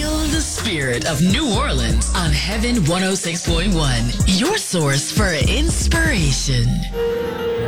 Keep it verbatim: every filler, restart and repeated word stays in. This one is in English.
Feel the spirit of New Orleans on Heaven one oh six point one, your source for inspiration.